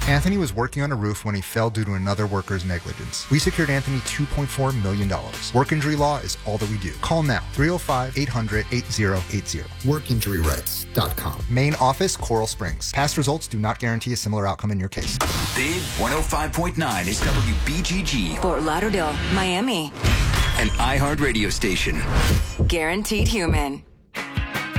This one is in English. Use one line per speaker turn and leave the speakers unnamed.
Anthony was working on a roof when he fell due to another worker's negligence. We secured Anthony $2.4 million. Work injury law is all that we do. Call now, 305-800-8080.
WorkInjuryRights.com.
Main office, Coral Springs. Past results do not guarantee a similar outcome in your case.
Big 105.9 is WBGG.
Fort Lauderdale, Miami.
An iHeart radio station.
Guaranteed Human.